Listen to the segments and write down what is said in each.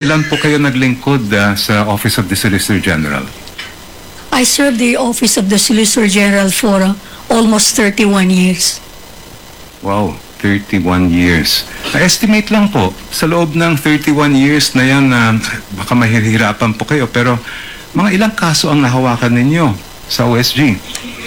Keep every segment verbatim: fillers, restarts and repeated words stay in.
Kailan po kayo naglingkod uh, sa Office of the Solicitor General? I served the Office of the Solicitor General for uh, almost thirty-one years. Wow, thirty-one years. Na-estimate lang po, sa loob ng thirty-one years na yan, uh, baka mahihirapan po kayo, pero mga ilang kaso ang nahawakan ninyo sa O S G?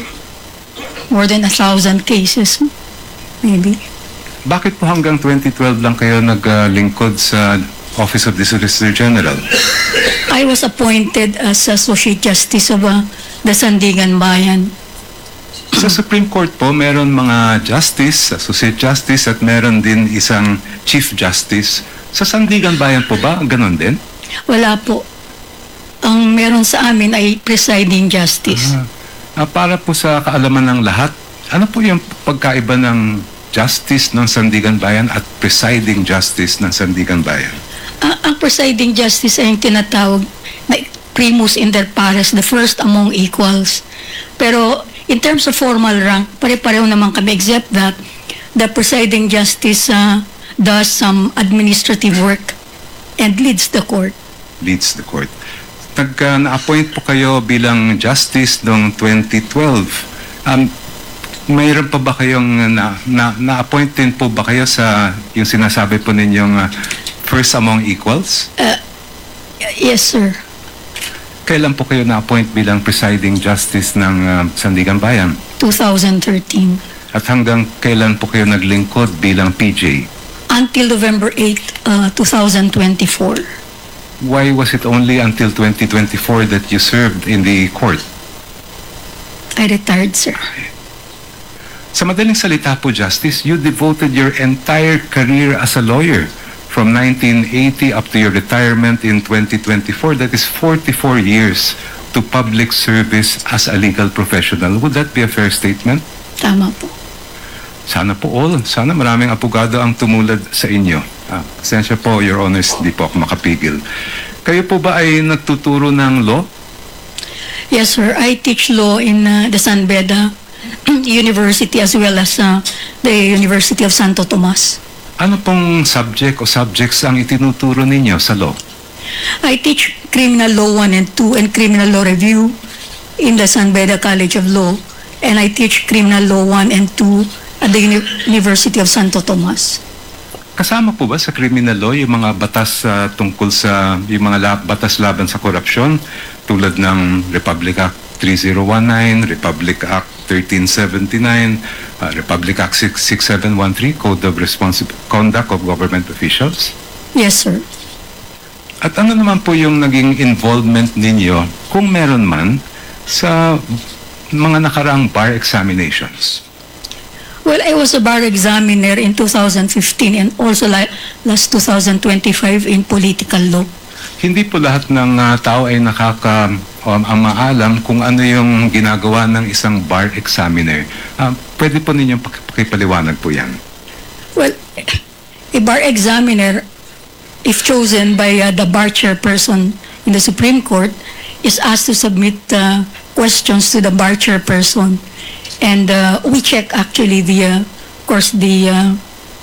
More than a thousand cases, maybe. Bakit po hanggang twenty twelve lang kayo naglingkod sa Office of the Solicitor General? I was appointed as Associate Justice of uh, the Sandigan Bayan. Sa Supreme Court po, meron mga justice, associate justice, at meron din isang chief justice. Sa Sandigan Bayan po ba, ganon din? Wala po. Ang meron sa amin ay presiding justice. Ah, ah, para po sa kaalaman ng lahat, ano po yung pagkaiba ng justice ng Sandigan Bayan at presiding justice ng Sandigan Bayan? Uh, ang presiding justice ay yung tinatawag na primus inter pares, the first among equals. Pero in terms of formal rank, pare-pareho naman kami, except that the presiding justice uh, does some administrative work and leads the court. Leads the court. Nag, uh, na-appoint po kayo bilang justice noong twenty twelve. Um, mayroon pa ba kayong na, na, na-appoint din po ba kayo sa yung sinasabi po ninyong uh, first among equals? Uh, yes, sir. Kailan po kayo na-appoint bilang presiding justice ng uh, Sandigan Bayan? twenty thirteen. At hanggang kailan po kayo naglingkod bilang P J? Until November eighth, uh, twenty twenty-four. Why was it only until twenty twenty-four that you served in the court? I retired, sir. Sa madaling salita po, Justice, you devoted your entire career as a lawyer from nineteen eighty up to your retirement in twenty twenty-four. That is forty-four years to public service as a legal professional. Would that be a fair statement? Tama po. Sana po all. Sana maraming abogado ang tumulad sa inyo. Ah, pasensya po, Your Honors, di po ako makapigil. Kayo po ba ay nagtuturo ng law? Yes, sir. I teach law in uh, the San Beda University as well as uh, the University of Santo Tomas. Ano pong subject o subjects ang itinuturo ninyo sa law? I teach criminal law one and two and criminal law review in the San Beda College of Law, and I teach criminal law one and two at the Uni- University of Santo Tomas. Kasama po ba sa criminal law yung mga batas uh, tungkol sa yung mga la- batas laban sa korupsyon tulad ng Republic Act thirty nineteen, Republic Act thirteen seventy-nine, uh, Republic Act sixty-seven thirteen, Code of Responsible Conduct of Government Officials? Yes, sir. At ano naman po yung naging involvement ninyo, kung meron man, sa mga nakaraang bar examinations? Well, I was a bar examiner in two thousand fifteen and also la- last two thousand twenty-five in political law. Hindi po lahat ng uh, tao ay nakaka um, ang maalam kung ano yung ginagawa ng isang bar examiner. Uh, pwede po ninyong pak- pakipaliwanag po yan. Well, a bar examiner, if chosen by uh, the bar chairperson in the Supreme Court, is asked to submit uh, questions to the bar chairperson. And uh, we check actually the, uh, of course, the uh,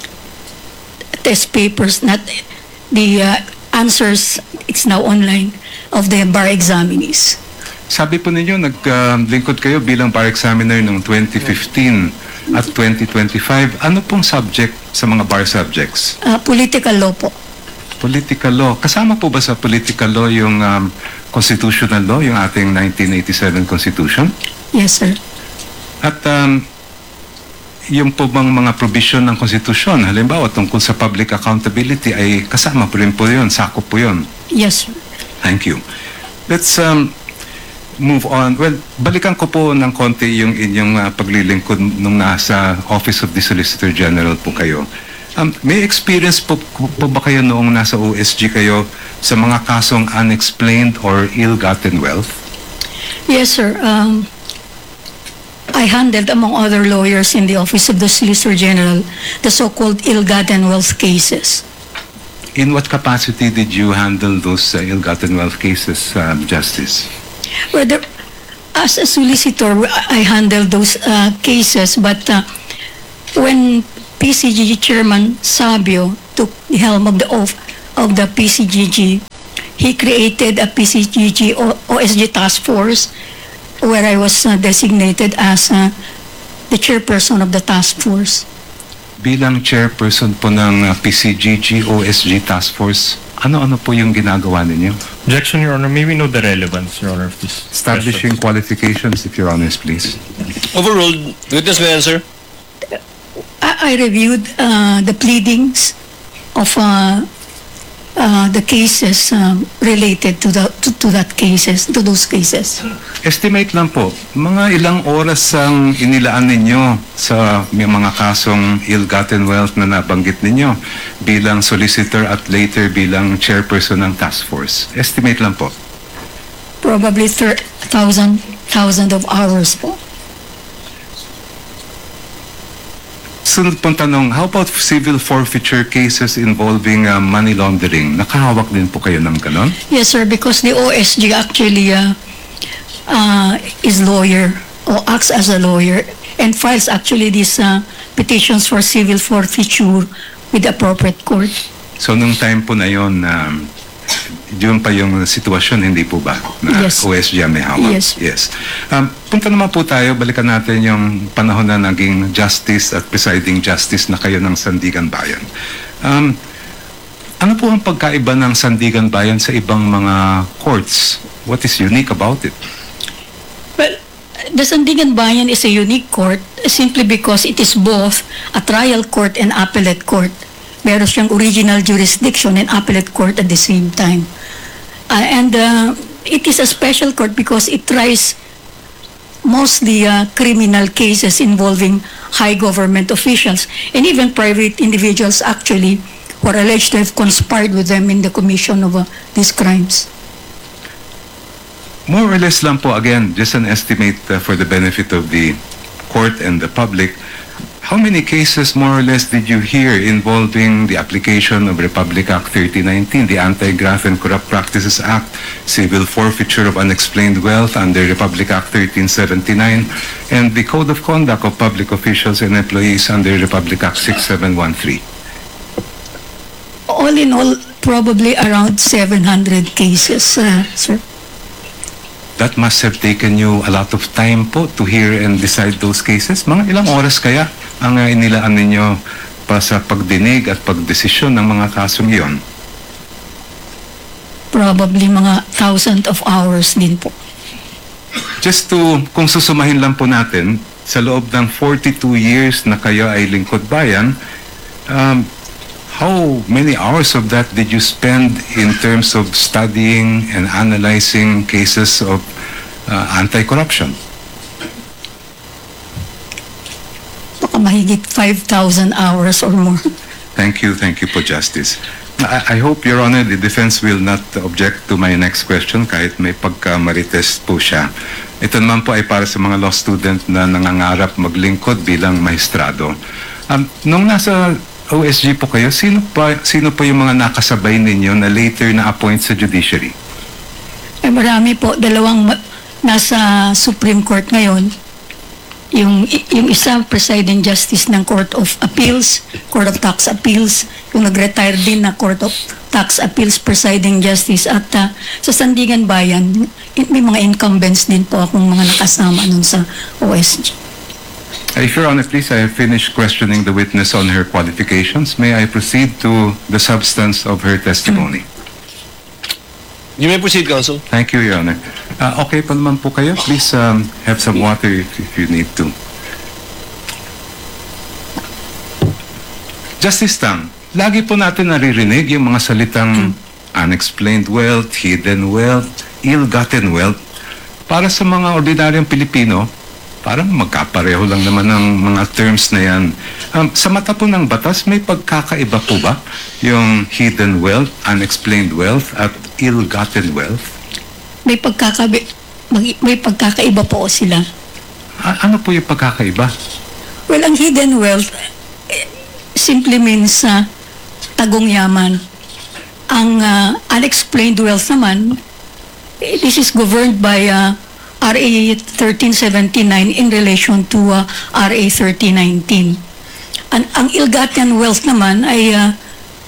test papers, not the uh, answers, it's now online, of the bar examinees. Sabi po ninyo, naglingkod uh, kayo bilang bar examiner noong twenty fifteen at twenty twenty-five. Ano pong subject sa mga bar subjects? Uh, political law po. Political law. Kasama po ba sa political law yung um, constitutional law, yung ating nineteen eighty-seven Constitution? Yes, sir. At um, yung po bang mga provision ng konstitusyon, halimbawa tungkol sa public accountability, ay kasama po rin po yun, sakop po yun? Yes, sir. Thank you. Let's um, move on. Well, balikan ko po ng konti yung inyong uh, paglilingkod nung nasa Office of the Solicitor General po kayo. Um, may experience po, po ba kayo noong nasa O S G kayo sa mga kasong unexplained or ill-gotten wealth? Yes, sir. Um, I handled, among other lawyers in the Office of the Solicitor General, the so-called ill-gotten wealth cases. In what capacity did you handle those uh, ill-gotten wealth cases, um, Justice? Well, there, as a solicitor, I handled those uh, cases, but uh, when P C G Chairman Sabio took the helm of the of, of the P C G G, he created a P C G G O S G task force where I was uh, designated as uh, the chairperson of the task force. Bilang chairperson po ng uh, P C G G O S G Task Force, ano-ano po yung ginagawa ninyo? Objection, Your Honor. May we know the relevance, Your Honor, of this Establishing question? qualifications, if Your Honors, please. Overruled. Witness may answer. I, I reviewed uh, the pleadings of uh, uh, the cases um, related to, the, to, to that cases, to those cases. Estimate lang po, mga ilang oras ang inilaan ninyo sa may mga kasong ill-gotten wealth na nabanggit ninyo bilang solicitor at later bilang chairperson ng task force. Estimate lang po. Probably thir- thousand, thousand of hours po. Sunod pong tanong, how about civil forfeiture cases involving uh, money laundering? Nakahawak din po kayo ng ganon? Yes, sir, because the O S G actually uh, uh, is lawyer or acts as a lawyer and files actually these uh, petitions for civil forfeiture with the appropriate court. So nung time po na yon, um, yun pa yung sitwasyon, hindi po ba? Na Yes. O S G ang may hawak? Yes. Yes. Um, punta naman po tayo, balikan natin yung panahon na naging justice at presiding justice na kayo ng Sandigan Bayan. Um, ano po ang pagkaiba ng Sandigan Bayan sa ibang mga courts? What is unique about it? Well, the Sandigan Bayan is a unique court simply because it is both a trial court and appellate court. Meron siyang original jurisdiction and appellate court at the same time. Uh, and uh, it is a special court because it tries mostly uh, criminal cases involving high government officials and even private individuals actually who are alleged to have conspired with them in the commission of uh, these crimes. More or less lang po, again, just an estimate uh, for the benefit of the court and the public. How many cases, more or less, did you hear involving the application of Republic Act thirty nineteen, the Anti-Graft and Corrupt Practices Act, civil forfeiture of unexplained wealth under Republic Act thirteen seventy-nine, and the Code of Conduct of Public Officials and Employees under Republic Act sixty-seven thirteen? All in all, probably around seven hundred cases, uh, sir. That must have taken you a lot of time po to hear and decide those cases. Mga ilang oras kaya ang uh, inilaan ninyo pa sa pagdinig at pagdesisyon ng mga kasong iyon? Probably mga thousand of hours din po. Just to, kung susumahin lang po natin, sa loob ng forty-two years na kayo ay lingkod bayan, um, how many hours of that did you spend in terms of studying and analyzing cases of uh, anti-corruption? Baka mahigit five thousand hours or more. Thank you, thank you po, Justice. I, I hope, Your Honor, the defense will not object to my next question kahit may pagka-marites po siya. Ito naman po ay para sa mga law student na nangangarap maglingkod bilang maestrado. Um, nung nasa O S G po kayo, sino pa, sino pa yung mga nakasabay ninyo na later na-appoint sa judiciary? Eh, marami po, dalawang ma- nasa Supreme Court ngayon. Yung, yung isa, presiding justice ng Court of Appeals, Court of Tax Appeals, yung nag-retire din na Court of Tax Appeals, presiding justice. At uh, sa Sandigan Bayan, may mga incumbents din po akong mga nakasama nun sa O S G. If Your Honor, please, I have finished questioning the witness on her qualifications. May I proceed to the substance of her testimony? You may proceed, counsel. Thank you, Your Honor. Uh, okay pa naman po kayo? Please um, have some water if, if you need to. Justice Tang, lagi po natin naririnig yung mga salitang unexplained wealth, hidden wealth, ill-gotten wealth. Para sa mga ordinaryong Pilipino, parang magkapareho lang naman ng mga terms na yan. Um, sa mata po ng batas, may pagkakaiba po ba yung hidden wealth, unexplained wealth, at ill-gotten wealth? May, pagkakabi, mag- may pagkakaiba po sila. A- ano po yung pagkakaiba? Well, ang hidden wealth eh, simply means uh, tagong yaman. Ang uh, unexplained wealth naman, eh, this is governed by uh, R A thirteen seventy-nine in relation to uh, R A thirteen nineteen. Ang, ang ill-gotten wealth naman ay uh,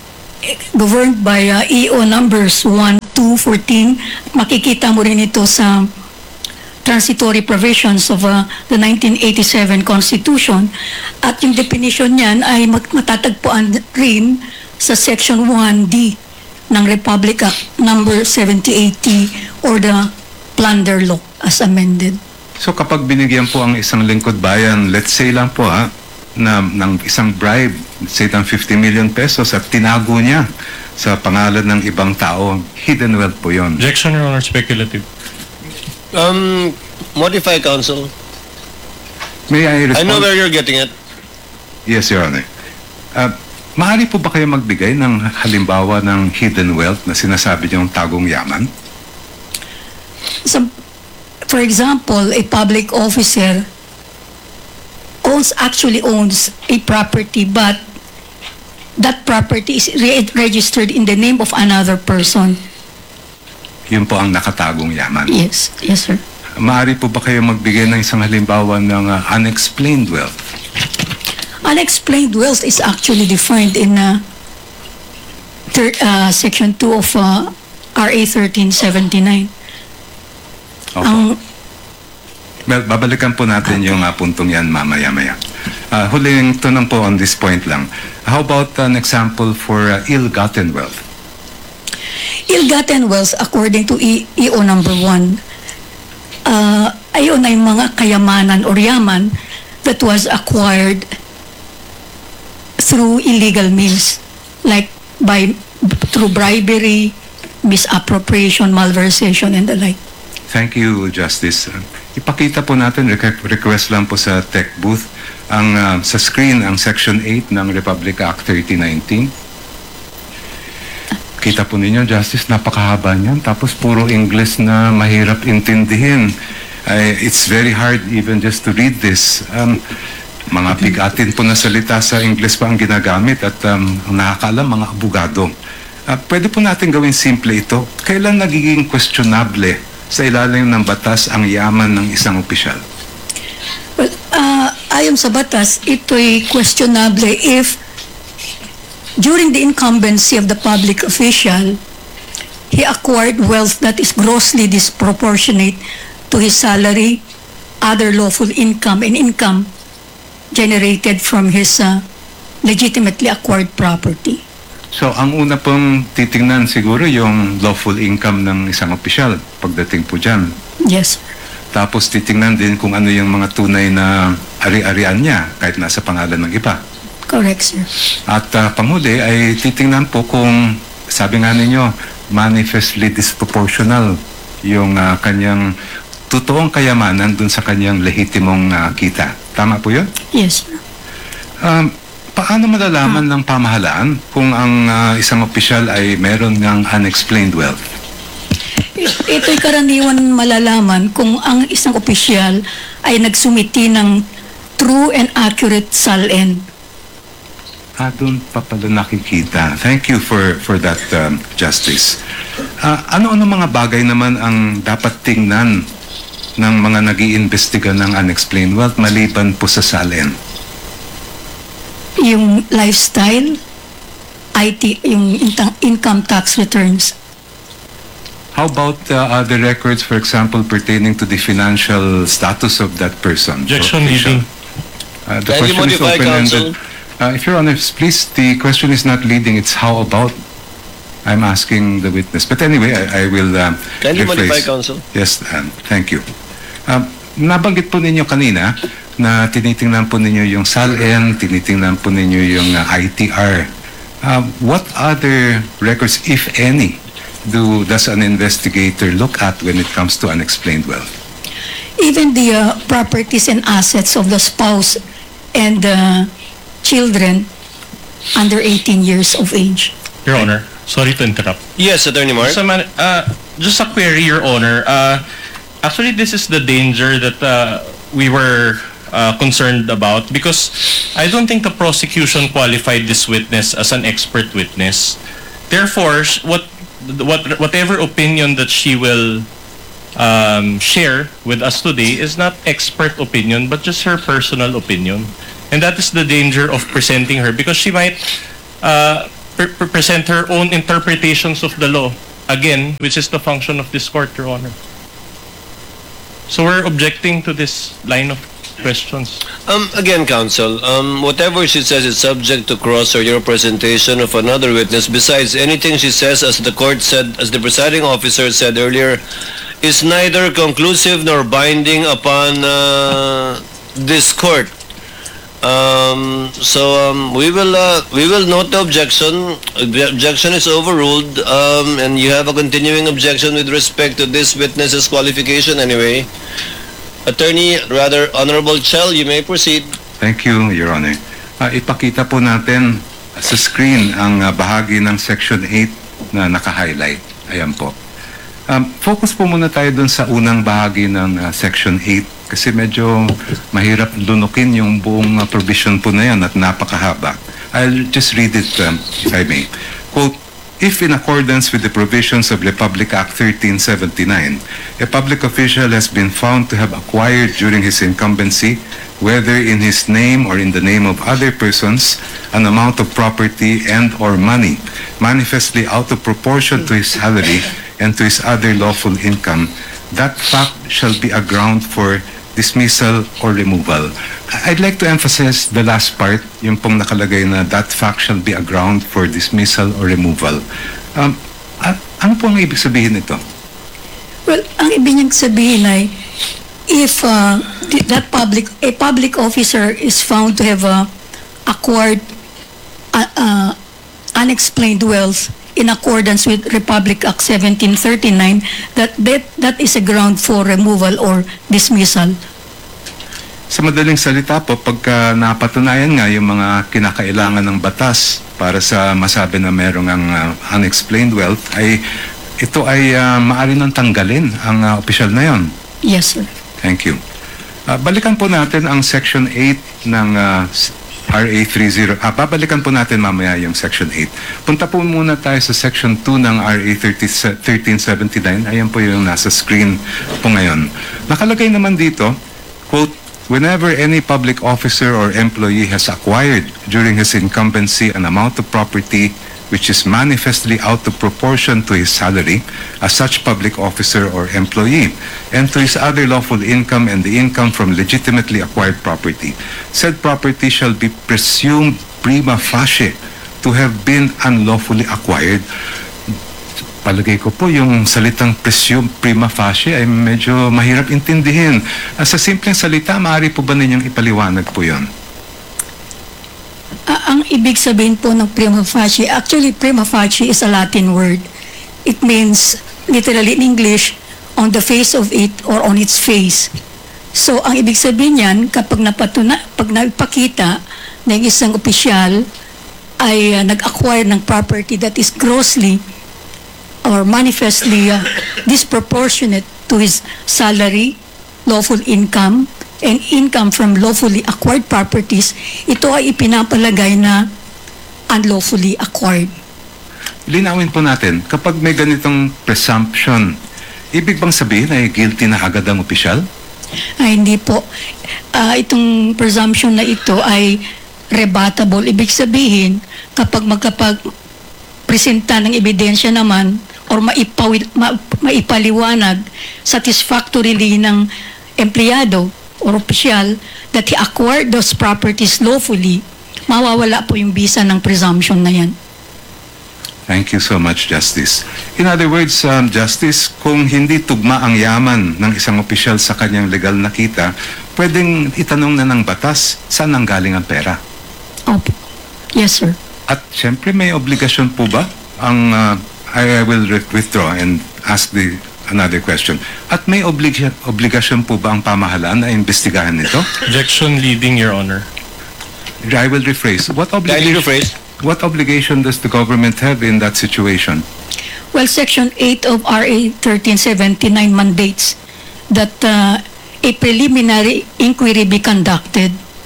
governed by uh, E O numbers one, two, fourteen. Makikita mo rin ito sa transitory provisions of uh, the nineteen eighty-seven Constitution. At yung definition niyan ay mat- matatagpuan rin sa Section one D ng Republic Act number seventy eighty or the Plunder Law as amended. So kapag binigyan po ang isang lingkod bayan, let's say lang po ha, na ng isang bribe, let's say ng fifty million pesos at tinago niya sa pangalan ng ibang tao, hidden wealth po yon. Objection, Your Honor, speculative. Um, modify, counsel. May I I respond? know where you're getting at. Yes, Your Honor. Uh, maaari po ba kayo magbigay ng halimbawa ng hidden wealth na sinasabi niyong tagong yaman? So, for example, a public officer owns actually owns a property, but that property is re- registered in the name of another person. Yun po ang nakatagong yaman. Yes, yes, sir. Maaari po ba kayo magbigay ng isang halimbawa ng uh, unexplained wealth? Unexplained wealth is actually defined in uh, thir- uh, Section two of uh, R A thirteen seventy-nine. Opo. Ang Well, babalikan po natin yung uh, puntong yan mamaya-maya. Uh, huling tanong po on this point lang. How about an example for uh, ill-gotten wealth? ill-gotten wealth, according to E- EO number one, uh, ayon ay mga kayamanan or yaman that was acquired through illegal means, like by through bribery, misappropriation, malversation, and the like. Thank you, Justice. Uh, ipakita po natin, rec- request lang po sa tech booth, ang uh, sa screen ang Section eight ng Republic Act thirty nineteen. Kita po ninyo, Justice, napakahaba niyan. Tapos puro English na mahirap intindihin. Uh, it's very hard even just to read this. Um, mga bigatin po na salita sa English pa ang ginagamit at um, ang nakakaalam, mga abogado. Uh, pwede po natin gawin simple ito. Kailan nagiging questionable sa ilalim ng batas ang yaman ng isang opisyal? Well, uh, ayon sa batas, ito'y questionable if during the incumbency of the public official, he acquired wealth that is grossly disproportionate to his salary, other lawful income, and income generated from his uh, legitimately acquired property. So, ang una pong titingnan siguro yung lawful income ng isang opisyal pagdating po dyan. Yes. Tapos titingnan din kung ano yung mga tunay na ari-arian niya kahit nasa pangalan ng iba. Correct, sir. At uh, panghuli ay titingnan po kung, sabi nga ninyo, manifestly disproportional yung uh, kanyang totoong kayamanan dun sa kanyang lehitimong uh, kita. Tama po yun? Yes, sir. Um, paano malalaman ng pamahalaan kung ang uh, isang opisyal ay meron ng unexplained wealth? I- Ito'y karaniwan malalaman kung ang isang opisyal ay nagsumiti ng true and accurate S A L N. Ah, doon pa pala nakikita. Thank you for for that, um, Justice. Ah, ano-ano mga bagay naman ang dapat tingnan ng mga nag-iimbestiga ng unexplained wealth maliban po sa S A L N? Yung lifestyle, I T, yung inta- income tax returns. How about uh, other records, for example, pertaining to the financial status of that person? Objection, Official. leading. Uh, the Can you question is modify, open-ended. counsel? Uh, if Your Honor, please, the question is not leading, it's how about. I'm asking the witness. But anyway, I, I will um, Can you modify, rephrase. counsel? Yes, um, thank you. Um, nabanggit po ninyo kanina na tinitingnan po ninyo yung S A L N, tinitingnan po ninyo yung uh, I T R. Um, what other records, if any, do does an investigator look at when it comes to unexplained wealth? Even the uh, properties and assets of the spouse and the children under eighteen years of age. Your Honor, sorry to interrupt. Yes, Attorney Mark. Just a, man, uh, just a query, Your Honor. Uh, actually, this is the danger that uh, we were uh, concerned about because I don't think the prosecution qualified this witness as an expert witness. Therefore, sh- what, what, whatever opinion that she will um, share with us today is not expert opinion, but just her personal opinion. And that is the danger of presenting her because she might uh, pre- pre- present her own interpretations of the law. Again, which is the function of this court, Your Honor. So we're objecting to this line of questions. Um, again, counsel, um, whatever she says is subject to cross or your presentation of another witness. Besides, anything she says, as the court said, as the presiding officer said earlier, is neither conclusive nor binding upon uh, this court. Um, so um, we will uh, we will note the objection. The objection is overruled, um, and you have a continuing objection with respect to this witness's qualification. Anyway, Attorney, rather Honorable Chell, you may proceed. Thank you, Your Honor. Ah, ipakita po natin sa screen ang ah, bahagi ng Section eight na naka-highlight. Ayan po. Um, focus po muna tayo dun sa unang bahagi ng ah, Section eight kasi medyo mahirap lunukin yung buong ah, provision po na yan at napakahaba. I'll just read it um, if I may. Quote, if in accordance with the provisions of Republic Act thirteen seventy-nine, a public official has been found to have acquired during his incumbency, whether in his name or in the name of other persons, an amount of property and or money manifestly out of proportion to his salary and to his other lawful income, that fact shall be a ground for dismissal or removal. I'd like to emphasize the last part, yung pong nakalagay na that fact shall be a ground for dismissal or removal. Um, a- ano pong ibig sabihin nito? Well, ang ibig niyang sabihin ay, if uh, th- that public, a public officer is found to have uh, acquired uh, uh, unexplained wealth in accordance with Republic Act seventeen thirty-nine, that, that that is a ground for removal or dismissal. Sa madaling salita po, pagka napatunayan nga yung mga kinakailangan ng batas para sa masabi na merong ang uh, unexplained wealth, ay ito ay uh, maaari nang tanggalin ang uh, opisyal na yon. Yes, sir. Thank you. Uh, balikan po natin ang Section eight ng uh, R A thirty. Ah, babalikan po natin mamaya yung Section eight. Punta po muna tayo sa Section two ng R A thirteen seventy-nine. Ayan po yung nasa screen po ngayon. Nakalagay naman dito, quote, whenever any public officer or employee has acquired during his incumbency an amount of property which is manifestly out of proportion to his salary as such public officer or employee, and to his other lawful income and the income from legitimately acquired property, said property shall be presumed prima facie to have been unlawfully acquired. Palagay ko po yung salitang presumed prima facie ay medyo mahirap intindihin. Ah, Sa simpleng salita, maaari po ba ninyong ipaliwanag po yun? Ah, ang ibig sabihin po ng prima facie, actually prima facie is a Latin word. It means, literally in English, on the face of it or on its face. So, ang ibig sabihin yan, kapag napatuna, pag naipakita na yung isang opisyal ay uh, nag-acquire ng property that is grossly or manifestly uh, disproportionate to his salary, lawful income, and income from lawfully acquired properties, ito ay ipinapalagay na unlawfully acquired. Linawin po natin, kapag may ganitong presumption, ibig bang sabihin ay guilty na agad ang opisyal? Ay, hindi po. Ah, itong presumption na ito ay rebuttable. Ibig sabihin, kapag magkapag-presenta ng ebidensya naman or maipawi, ma, maipaliwanag satisfactorily ng empleyado or opisyal that he acquired those properties lawfully, mawawala po yung bisa ng presumption na yan. Thank you so much, Justice. In other words, um, Justice, kung hindi tugma ang yaman ng isang opisyal sa kanyang legal na kita, pwedeng itanong na ng batas saan nanggaling ang pera. Opo. Yes, sir. At syempre may obligasyon po ba ang uh, I, I will re- withdraw and ask the another question. At may obliga- obligasyon po ba ang pamahalaan na imbestigahan nito? Objection leading, Your Honor. I will rephrase. What Kindly obligation? rephrase. What obligation does the government have in that situation? Well, Section eight of R A thirteen seventy-nine mandates that uh, a preliminary inquiry be conducted.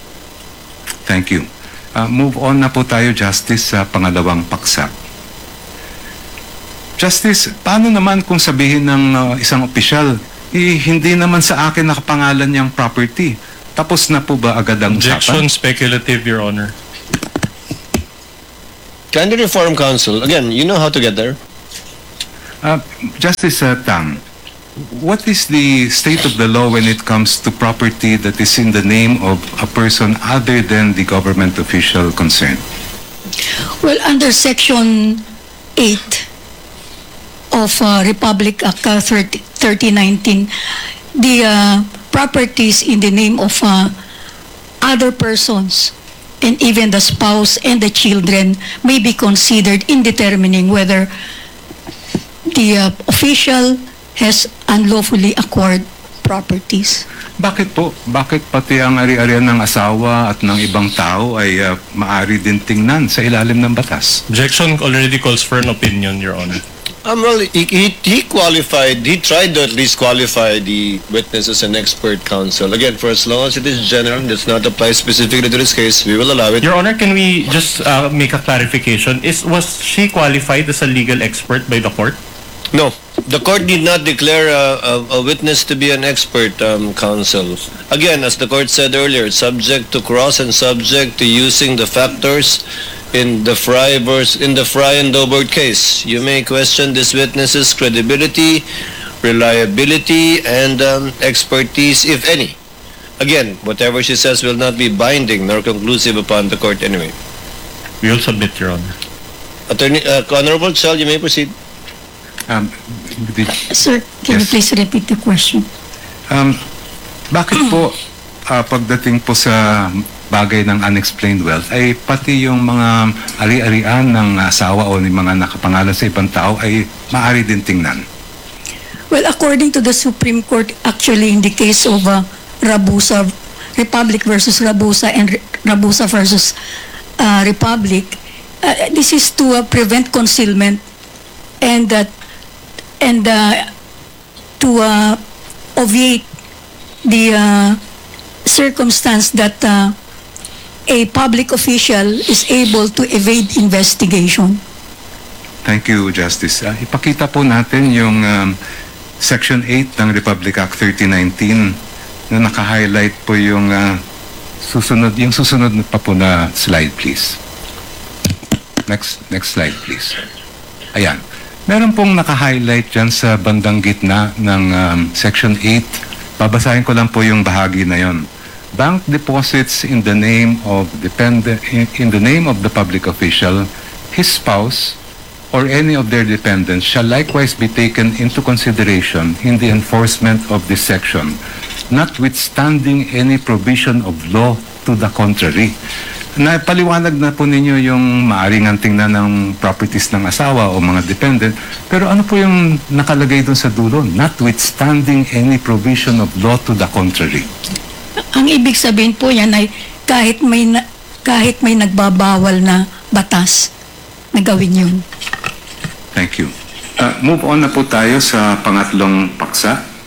Thank you. Uh, move on na po tayo, Justice, sa pangalawang paksa. Justice, paano naman kung sabihin ng uh, isang opisyal, eh, hindi naman sa akin nakapangalan niyang property? Tapos na po ba agad ang Objection usapan? speculative, Your Honor. Kindly reform, counsel. Again, you know how to get there. Uh, Justice uh, Tang, what is the state of the law when it comes to property that is in the name of a person other than the government official concerned? Well, under Section eight of uh, Republic Act uh, thirty, thirty nineteen, the uh, properties in the name of uh, other persons and even the spouse and the children may be considered in determining whether the uh, official has unlawfully acquired properties. Bakit po? Bakit pati ang ari-arian ng asawa at ng ibang tao ay uh, maari din tingnan sa ilalim ng batas? Objection already calls for an opinion, Your Honor. Um, well, he, he, he qualified, he tried to at least qualify the witness as an expert, counsel. Again, for as long as it is general, does not apply specifically to this case, we will allow it. Your Honor, can we just uh, make a clarification? Is was she qualified as a legal expert by the court? No, the court did not declare a, a, a witness to be an expert, um, counsel. Again, as the court said earlier, subject to cross and subject to using the factors in the Fry verse, in the Fry and Dobert case. You may question this witness's credibility, reliability, and um, expertise, if any. Again, whatever she says will not be binding nor conclusive upon the court anyway. We will submit, Your Honor. Attorney, uh, Honorable Chal, you may proceed. Um, did, Sir, can you Yes. please repeat the question? um, bakit po uh, pagdating po sa bagay ng unexplained wealth ay pati yung mga ari-arian ng asawa o ng mga nakapangalan sa ibang tao ay maaari din tingnan? Well, according to the Supreme Court, actually in the case of uh, Rabusa, Republic versus Rabusa and Re- Rabusa versus uh, Republic, uh, this is to uh, prevent concealment and that and uh, to uh, obviate the uh, circumstance that uh, a public official is able to evade investigation. Thank you, Justice. Uh, ipakita po natin yung um, Section eight ng Republic Act thirty nineteen na naka-highlight po yung uh, susunod, yung susunod pa po na slide, please. Next, next slide, please. Ayan. Meron pong naka-highlight dyan sa bandang gitna ng um, Section eight. Babasahin ko lang po yung bahagi na yon. Bank deposits in the name of dependent in, in the name of the public official, his spouse, or any of their dependents shall likewise be taken into consideration in the enforcement of this section, notwithstanding any provision of law to the contrary. Napaliwanag na po ninyo yung maaaring ang tingnan ng properties ng asawa o mga dependent, pero ano po yung nakalagay dun sa dulo? Notwithstanding any provision of law to the contrary. Ang ibig sabihin po yan ay kahit may na, kahit may nagbabawal na batas na gawin yun. Thank you. Uh, move on na po tayo sa pangatlong paksa.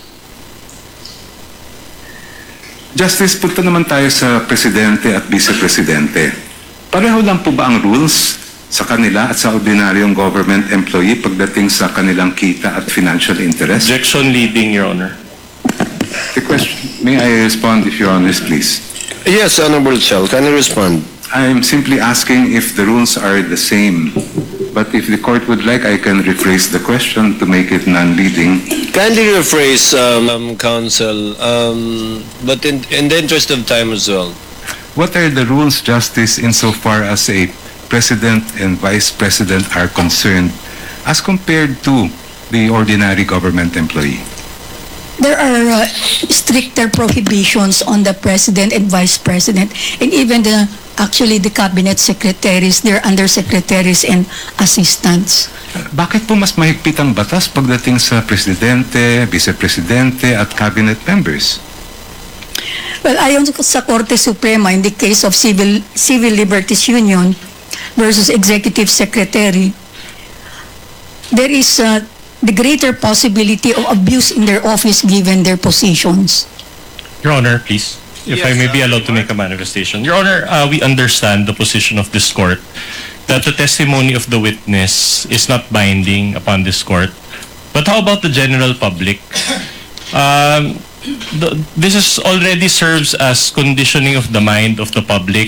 Justice, punta naman tayo sa Presidente at Vice-Presidente. Pareho lang po ba ang rules sa kanila at sa ordinaryong government employee pagdating sa kanilang kita at financial interest? Objection leading, Your Honor. The question, may I respond if Your Honor, please? Yes, Honorable Chal, can you respond? I'm simply asking if the rules are the same. But if the court would like, I can rephrase the question to make it non-leading. Kindly rephrase, um, um, counsel, um, but in, in the interest of time as well. What are the rules, Justice, insofar as a president and vice president are concerned as compared to the ordinary government employee? There are uh, stricter prohibitions on the president and vice president and even the actually the cabinet secretaries, their undersecretaries and assistants. Bakit po mas mahigpit ang batas pagdating sa presidente, vice-presidente at cabinet members? Well, ayon sa Korte Suprema, in the case of Civil Civil Liberties Union versus Executive Secretary, there is uh, the greater possibility of abuse in their office given their positions. Your Honor, please. If Yes, I may be uh, allowed to make a manifestation. Your Honor, uh, we understand the position of this court that the testimony of the witness is not binding upon this court. But how about the general public? Um, the, this is already serves as conditioning of the mind of the public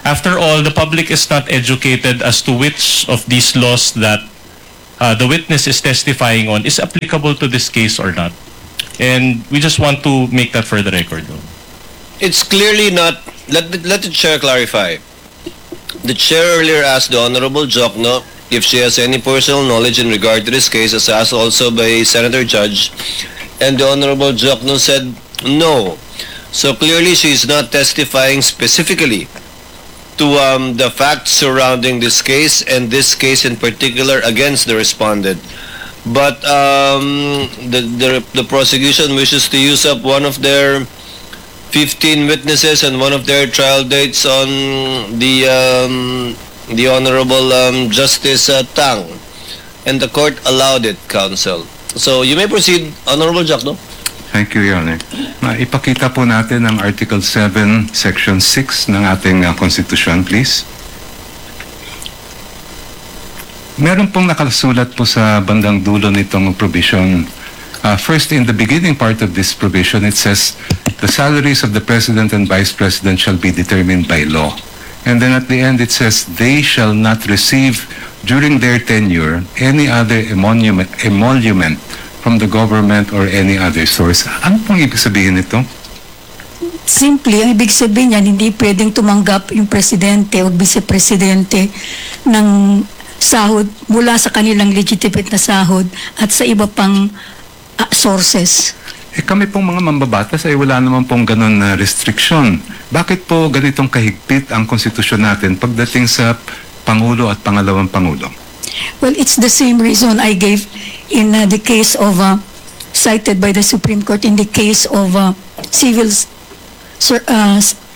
After all, the public is not educated as to which of these laws that uh, the witness is testifying on is applicable to this case or not. And we just want to make that for the record. It's clearly not. Let the, let the chair clarify. The chair earlier asked the Honorable Jokno if she has any personal knowledge in regard to this case, as asked also by Senator Judge, and the Honorable Jokno said no. So clearly she is not testifying specifically to um, the facts surrounding this case, and this case in particular against the respondent. But um, the, the, the prosecution wishes to use up one of their fifteen witnesses and one of their trial dates on the um, the Honorable um, Justice uh, Tang, and the court allowed it, counsel. So you may proceed, Honorable Jokno. Thank you, Your Honor. Uh, ipakita po natin ang Article seven, Section six ng ating uh, Constitution, please. Meron pong nakasulat po sa bandang dulo nitong provision. Uh, first, in the beginning part of this provision, it says, the salaries of the President and Vice President shall be determined by law. And then at the end, it says, they shall not receive during their tenure any other emolument, emolument from the government or any other source. Ano pong ibig sabihin nito? Simply, ang ibig sabihin niyan, hindi pwedeng tumanggap yung presidente o vice-presidente ng sahod mula sa kanilang legitimate na sahod at sa iba pang uh, sources. Eh kami pong mga mambabatas ay wala naman pong ganun na restriction. Bakit po ganitong kahigpit ang konstitusyon natin pagdating sa Pangulo at Pangalawang Pangulo? Well, it's the same reason I gave in uh, the case of uh, cited by the Supreme Court in the case of uh, civil sur- uh,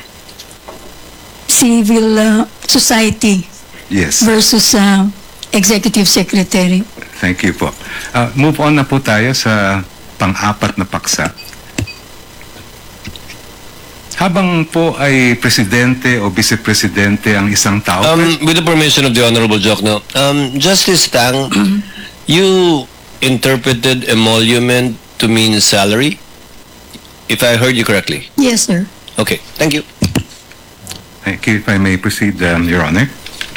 civil uh, society Yes. versus uh, executive secretary. Thank you po. Uh, move on na po tayo sa pang-apat na paksa. Habang po ay presidente o vice-presidente ang isang tao, Um, with the permission of the Honorable Jokno, um, Justice Tang, you interpreted emolument to mean salary, if I heard you correctly. Yes, sir. Okay, thank you. thank you, if I may proceed, um, Your Honor.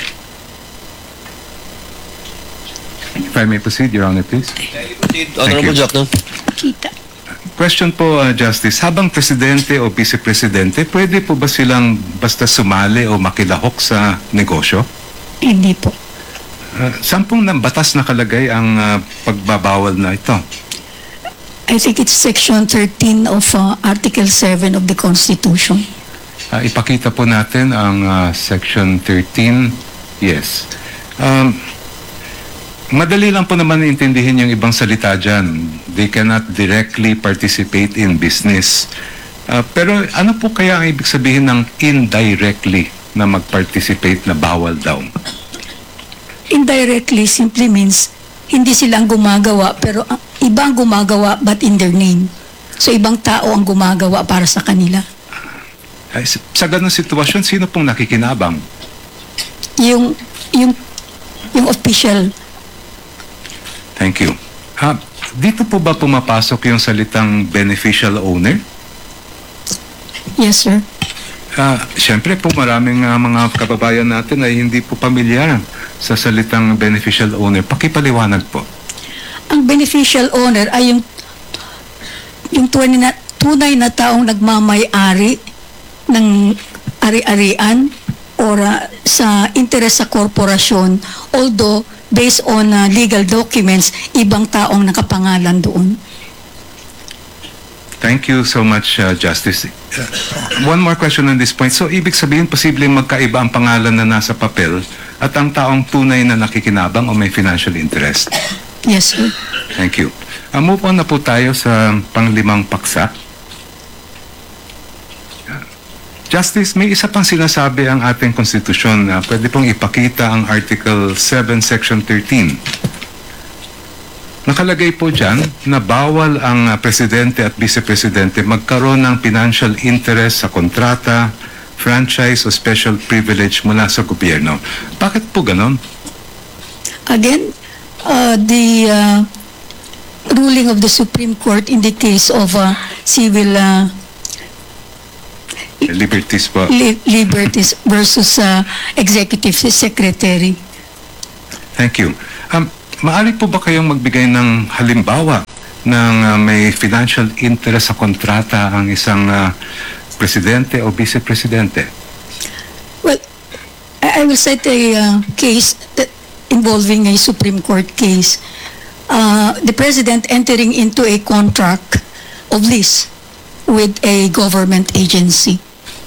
If I may proceed, Your Honor, please. Honorable you. Jokno. Kita. Question po, uh, Justice. Habang presidente o vice-presidente, pwede po ba silang basta sumali o makilahok sa negosyo? Hindi po. Uh, saan pong ng batas nakalagay ang uh, pagbabawal na ito? I think it's section thirteen of uh, Article seven of the Constitution. Uh, ipakita po natin ang uh, Section thirteen. Yes. Um, madali lang po naman intindihin yung ibang salita dyan. They cannot directly participate in business. Uh, pero ano po kaya ang ibig sabihin ng indirectly na mag-participate na bawal daw? Indirectly simply means hindi silang gumagawa pero uh, iba ang gumagawa but in their name. So ibang tao ang gumagawa para sa kanila. Ay, sa sa ganung sitwasyon, sino pong nakikinabang? Yung yung yung official. Thank you. Ha, dito po ba pumapasok yung salitang beneficial owner? Yes, sir. Ah, Siyempre po maraming ah, mga kababayan natin ay hindi po pamilyar sa salitang beneficial owner. Pakipaliwanag po. Ang beneficial owner ay yung yung tunay na, tunay na taong nagmamay-ari ng ari-arian or uh, sa interes sa korporasyon, although based on uh, legal documents, ibang taong nakapangalan doon. Thank you so much, uh, Justice. Uh, one more question on this point. So, ibig sabihin, posibleng magkaiba ang pangalan na nasa papel at ang taong tunay na nakikinabang o may financial interest. Yes, sir. Thank you. Uh, move on na po tayo sa panglimang paksa. Uh, Justice, may isa pang sinasabi ang ating konstitusyon na pwede pong ipakita ang Article seven, Section thirteen. Nakalagay po dyan na bawal ang uh, presidente at vice-presidente magkaroon ng financial interest sa kontrata, franchise o special privilege mula sa gobyerno. Bakit po ganon? Again, uh, the uh, ruling of the Supreme Court in the case of uh, civil uh, liberties po. li- liberties versus uh, executive secretary. Thank you. Um, Maari po ba kayong magbigay ng halimbawa ng uh, may financial interest sa kontrata ang isang uh, presidente o vice-presidente? Well, I, I will cite a uh, case that involving a Supreme Court case. Uh, the president entering into a contract of lease with a government agency.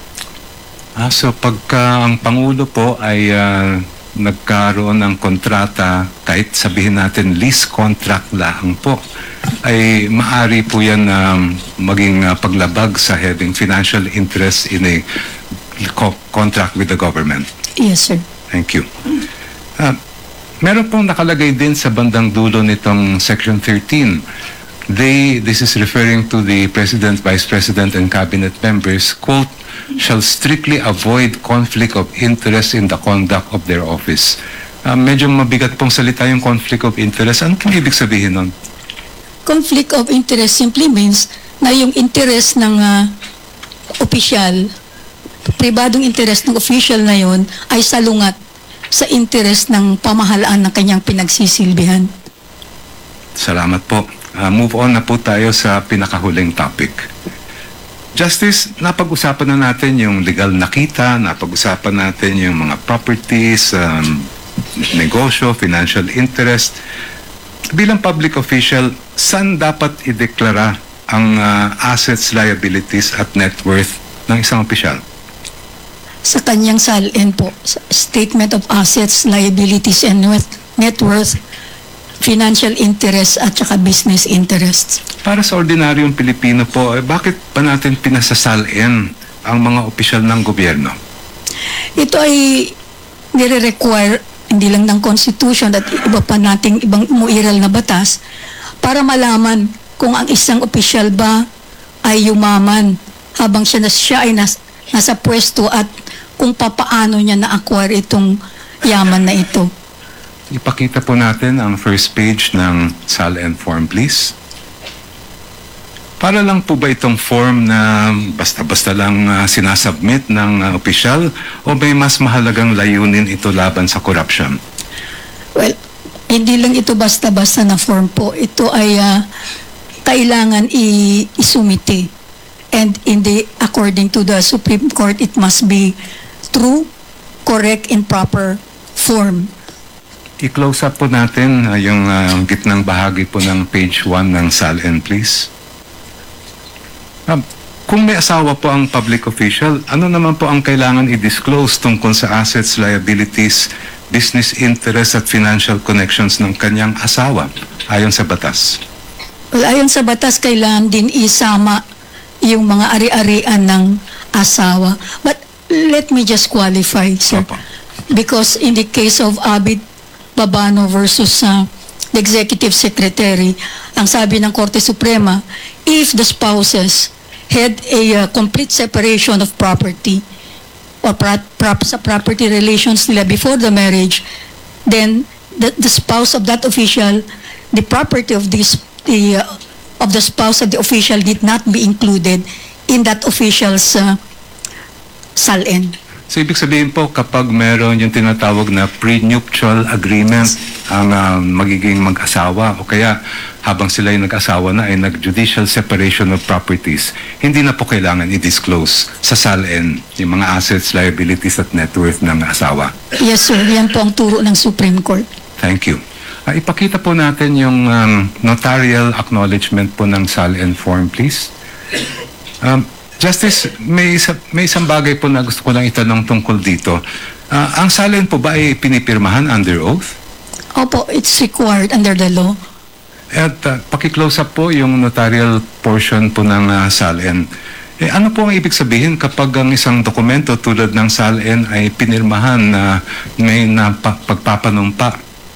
Ah, so pagka ang Pangulo po ay uh, nagkaroon ng kontrata, kahit sabihin natin lease contract lang po, ay maari po yan um, maging uh, paglabag sa having financial interest in a co- contract with the government. Yes, sir. Thank you. Uh, meron pong nakalagay din sa bandang dulo nitong Section thirteen. They, this is referring to the President, Vice President, and Cabinet members, quote, shall strictly avoid conflict of interest in the conduct of their office. Uh, medyo mabigat pong salita yung conflict of interest. Ano kung ibig sabihin nun? Conflict of interest simply means na yung interest ng uh, opisyal, pribadong interest ng official na yun ay salungat sa interest ng pamahalaan ng kanyang pinagsisilbihan. Salamat po. Uh, move on na po tayo sa pinakahuling topic. Justice, napag-usapan na natin yung legal na kita, napag-usapan natin yung mga properties, um, negosyo, financial interest. Bilang public official, saan dapat ideklara ang uh, assets, liabilities at net worth ng isang opisyal? Sa kanyang S A L N po, sa Statement of Assets, Liabilities, and Net- Net Worth, financial interest at saka business interests. Para sa ordinaryong Pilipino po, eh, bakit pa natin pinasasalin ang mga opisyal ng gobyerno? Ito ay nire-require hindi lang ng Constitution at iba pa nating ibang umuiral na batas para malaman kung ang isang opisyal ba ay yumaman habang siya, na, siya ay nas, nasa pwesto at kung papaano niya na-acquire itong yaman na ito. Ipakita po natin ang first page ng S A L N form, please. Para lang po ba itong form na basta-basta lang uh, sinasubmit ng uh, opisyal o may mas mahalagang layunin ito laban sa corruption? Well, hindi lang ito basta-basta na form po. Ito ay uh, kailangan i- isumite. And in the, according to the Supreme Court, it must be true, correct, and proper form. I-close up po natin uh, yung uh, gitnang bahagi po ng page one ng S A L N, please. Um, kung may asawa po ang public official, ano naman po ang kailangan i-disclose tungkol sa assets, liabilities, business interests at financial connections ng kanyang asawa ayon sa batas? Well, ayon sa batas, kailangan din isama yung mga ari-arian ng asawa. But let me just qualify, sir. Opo. Because in the case of Abid Babano versus uh, the Executive Secretary, ang sabi ng Korte Suprema, if the spouses had a uh, complete separation of property or pra- prop- sa property relations nila before the marriage, then the, the spouse of that official, the property of this the uh, of the spouse of the official did not be included in that official's uh, S A L N. So ibig sabihin po kapag meron yung tinatawag na prenuptial agreement ang uh, magiging mag-asawa o kaya habang sila yung nag-asawa na ay nag-judicial separation of properties, hindi na po kailangan i-disclose sa S A L N yung mga assets, liabilities at net worth ng asawa. Yes, sir. Yan po ang turo ng Supreme Court. Thank you. Uh, ipakita po natin yung um, notarial acknowledgement po ng S A L N form, please. Um, Justice, may, isa, may isang bagay po na gusto ko lang itanong tungkol dito. Uh, ang S A L N po ba ay pinipirmahan under oath? Opo, it's required under the law. At uh, paki-close up po yung notarial portion po ng uh, S A L N. Eh, ano po ang ibig sabihin kapag ang isang dokumento tulad ng S A L N ay pinirmahan na uh, may na pa- pagpapanumpa?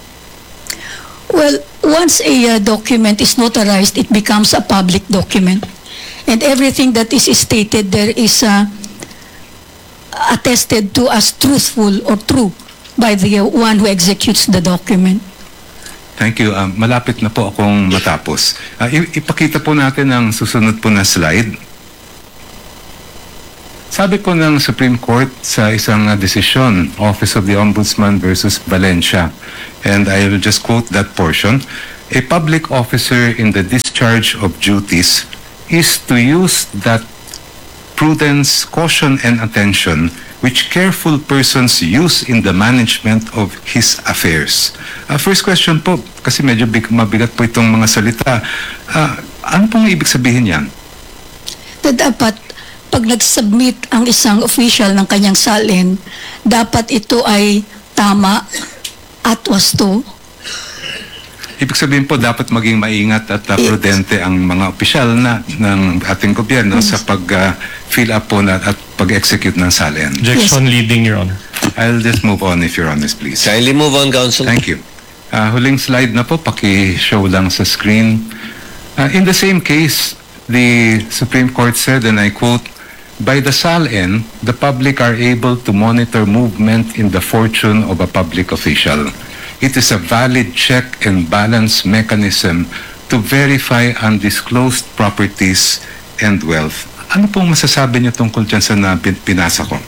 Well, once a uh, document is notarized, it becomes a public document. And everything that is stated there is uh, attested to as truthful or true by the uh, one who executes the document. Thank you. Um, malapit na po akong matapos. Uh, ipakita po natin ang susunod po na slide. sabi po ng Supreme Court sa isang uh, desisyon, Office of the Ombudsman versus Valencia, and I will just quote that portion, a public officer in the discharge of duties is to use that prudence, caution, and attention which careful persons use in the management of his affairs. Uh, first question po, kasi medyo big, mabigat po itong mga salita. Uh, ano pong ibig sabihin yan? Na dapat pag nag-submit ang isang official ng kanyang salin, dapat ito ay tama at wasto. Ibig sabihin po, dapat maging maingat at uh, prudente ang mga opisyal na ng ating gobyerno sa pag-fill up po na, at pag-execute ng salin. Objection leading, Your Honor. I'll just move on if you're honest, please. Kindly move on, Counsel. Thank you. Uh, huling slide na po, paki-show lang sa screen. Uh, in the same case, the Supreme Court said, and I quote, by the S A L N, the public are able to monitor movement in the fortune of a public official. It is a valid check and balance mechanism to verify undisclosed properties and wealth. Ano pong masasabi niyo tungkol dyan sa na pin- pinasa ko?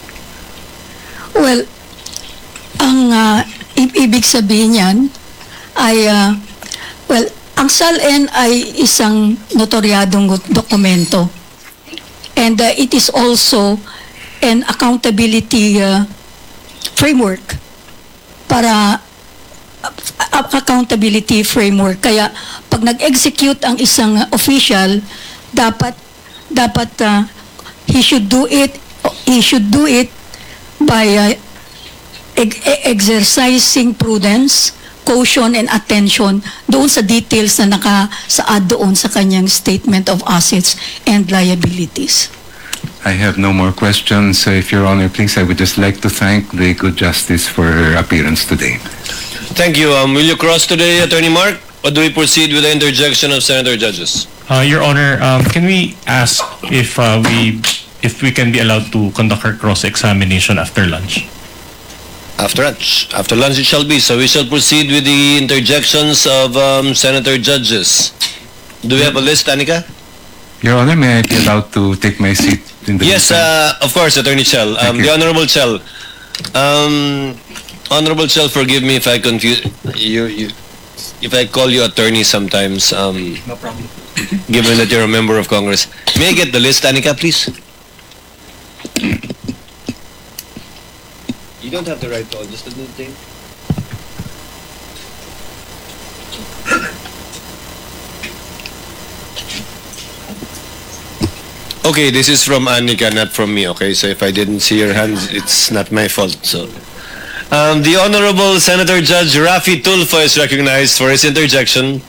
Well, ang uh, i- ibig sabihin niyan ay, uh, well, ang S A L N ay isang notaryadong dokumento. And uh, it is also an accountability uh, framework para uh, accountability framework. Kaya pag nag-execute ang isang uh, official, dapat dapat uh, he should do it he should do it by uh, eg- exercising prudence, caution, and attention doon sa details na nakasaad doon sa kanyang statement of assets and liabilities. I have no more questions. Uh, if Your Honor, please, I would just like to thank the good justice for her appearance today. Thank you. Um, will you cross today, Attorney Mark? Or do we proceed with the interjection of Senator Judges? Uh, Your Honor, um, can we ask if uh, we if we can be allowed to conduct our cross-examination after lunch? After lunch. After lunch it shall be. So we shall proceed with the interjections of um, Senator Judges. Do we have a list, Anika? Your Honor, may I be allowed to take my seat in the Yes, uh, of course, Attorney Chell. Thank Um, you. the Honorable Chell. Um, Honorable Chell, forgive me if I confuse you, you. If I call you attorney sometimes. Um, No problem. given that you're a member of Congress. May I get the list, Anika, please? You don't have to write all, just a little thing. Okay, this is from Anika, not from me, okay? So if I didn't see your hands, it's not my fault, so... Um, the Honorable Senator Judge Rafi Tulfo is recognized for his interjection.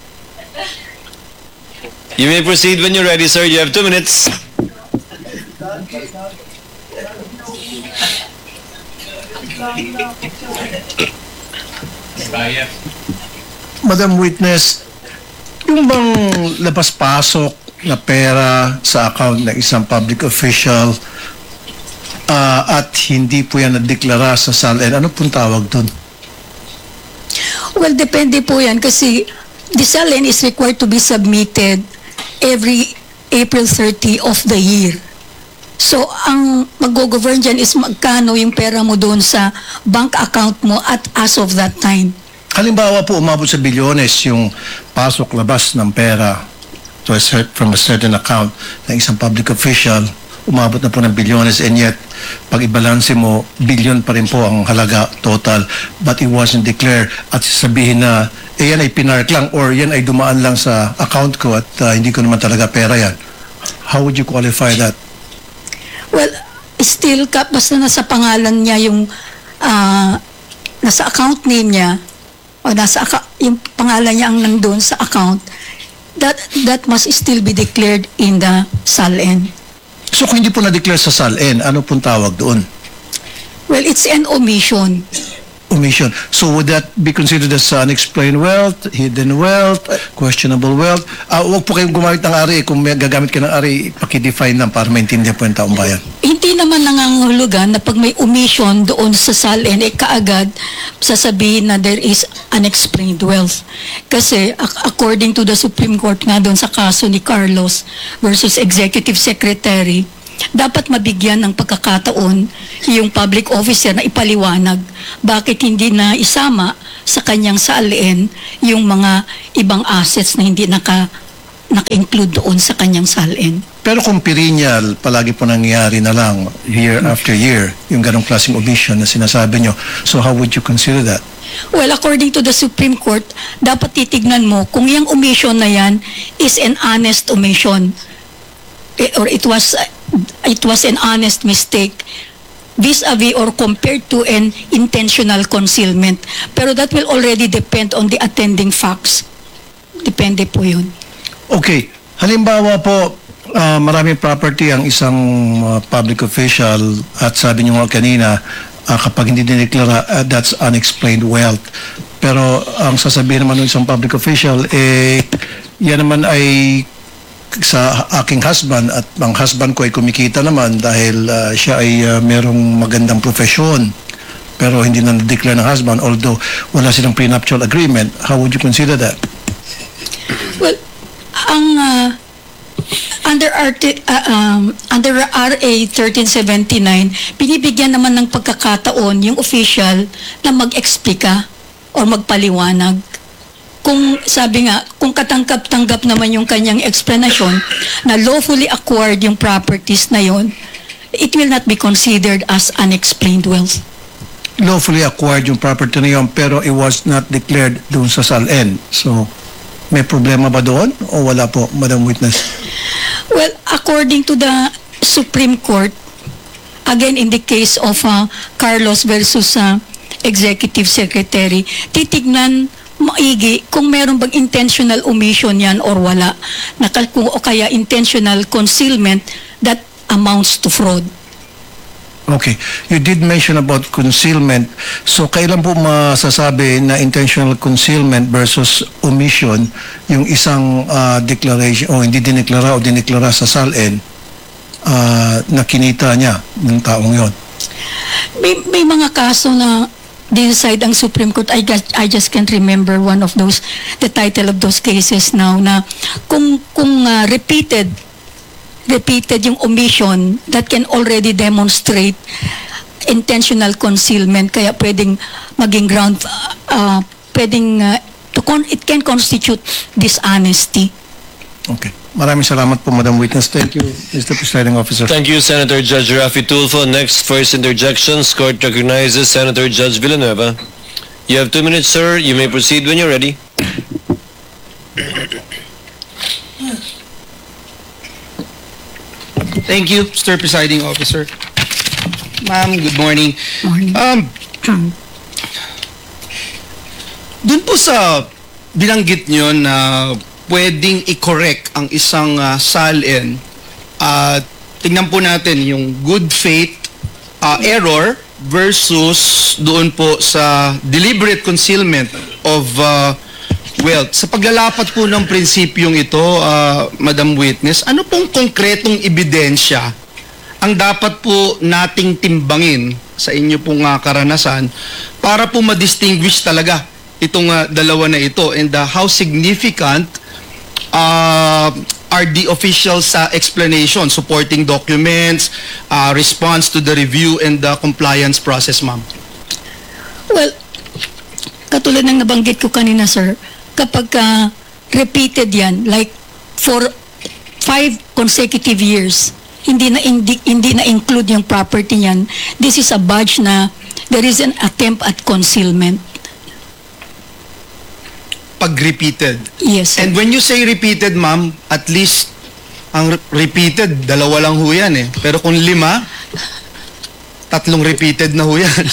You may proceed when you're ready, sir. You have two minutes. Madam Witness, yung bang labas-pasok na pera sa account ng isang public official ah, at hindi po yan nadeklara sa S A L N, ano pong tawag doon? Well, depende po yan kasi the S A L N is required to be submitted every April thirtieth of the year. So, ang mag-govern dyan is magkano yung pera mo doon sa bank account mo at as of that time. Halimbawa po, umabot sa bilyones yung pasok-labas ng pera to a cert, from a certain account ng isang public official, umabot na po ng bilyones, and yet, pag ibalanse mo, bilyon pa rin po ang halaga total, but it wasn't declared, at sabihin na, eh yan ay pinark lang, or yan ay dumaan lang sa account ko, at uh, hindi ko naman talaga pera yan. How would you qualify that? Well, still, ka, basta nasa pangalan niya yung, ah, nasa account name niya, o nasa, aka- yung pangalan niya ang nandun sa account, that that must still be declared in the S A L N. So kung hindi po na-declare sa S A L N, ano pong tawag doon? Well, it's an omission. Omission. So would that be considered as unexplained wealth, hidden wealth, questionable wealth? Uh, huwag po kayong gumamit ng ari. Kung may gagamit kayo ng ari, pakidefine lang para maintindihan po yung taong bayan. Hindi naman nangangahulugan na pag may omission doon sa S A L N, eh kaagad sasabihin na there is unexplained wealth. Kasi ac- according to the Supreme Court nga doon sa kaso ni Carlos versus Executive Secretary, dapat mabigyan ng pagkakataon yung public officer na ipaliwanag bakit hindi na isama sa kanyang salin yung mga ibang assets na hindi naka naka-include doon sa kanyang salin. Pero kung perennial, palagi po nangyayari na lang year after year, yung ganong klaseng omission na sinasabi nyo, so how would you consider that? Well, according to the Supreme Court, dapat titignan mo kung yung omission na yan is an honest omission eh, or it was it was an honest mistake vis-a-vis or compared to an intentional concealment. Pero that will already depend on the attending facts. Depende po yun. Okay, halimbawa po, ah, maraming property ang isang ah, public official at sabi niyo nga kanina, ah, kapag hindi dineklara, ah, that's unexplained wealth. Pero ang sasabihin naman ng isang public official, eh, yan naman ay sa aking husband at ang husband ko ay kumikita naman dahil ah, siya ay ah, merong magandang profesyon pero hindi na na-declare ng husband although wala silang prenuptial agreement. How would you consider that? Well, ang uh, under arti- uh, um, under R A thirteen seventy-nine, binibigyan naman ng pagkakataon yung official na mag-explika or magpaliwanag. Kung sabi nga, kung katanggap-tanggap naman yung kanyang explanation na lawfully acquired yung properties na yon, it will not be considered as unexplained wealth. Lawfully acquired yung property na yun pero it was not declared doon sa S A L N. So, may problema ba doon o wala po, Madam Witness? Well, according to the Supreme Court, again in the case of uh, Carlos versus uh, Executive Secretary, titignan maigi kung meron bang intentional omission yan or wala. Nakal kung o kaya intentional concealment that amounts to fraud. Okay. You did mention about concealment. So, kailan po masasabi na intentional concealment versus omission yung isang ah, declaration o hindi dineklara o dineklara sa S A L N ah, na kinita niya ng taong yon? May, may mga kaso na decide ang Supreme Court. I just, I just can't remember one of those, the title of those cases now, na kung, kung ah, repeated repeated yung omission that can already demonstrate intentional concealment kaya pwedeng maging ground uh, pwedeng uh, to con- it can constitute dishonesty. Okay. Maraming salamat po, Madam Witness. Thank you, Mister Presiding Officer. Thank you, Senator Judge Rafi Tulfo. Next, first interjections. Court recognizes Senator Judge Villanueva. You have two minutes, sir. You may proceed when you're ready. Thank you, Mister Presiding Officer. Ma'am, good morning. Morning. Um, dun po sa binanggit nyo na pwedeng i-correct ang isang uh, S A L N, at tingnan po natin yung good faith uh, error versus doon po sa deliberate concealment of uh, wealth. Sa paglalapat po ng prinsipyong ito, uh, Madam Witness, ano pong konkretong ebidensya ang dapat po nating timbangin sa inyo pong uh, karanasan para po ma-distinguish talaga itong uh, dalawa na ito, and uh, how significant uh, are the officials' uh, explanation, supporting documents, uh, response to the review and the compliance process, ma'am? Well, katulad ng nabanggit ko kanina, sir, kapag uh, repeated yan, like for five consecutive years, hindi na hindi, hindi na include yung property niyan, this is a badge na there is an attempt at concealment. Pag repeated. Yes, sir. And when you say repeated, ma'am, at least ang re- repeated, dalawa lang ho yan eh. Pero kung lima, tatlong repeated na ho yan.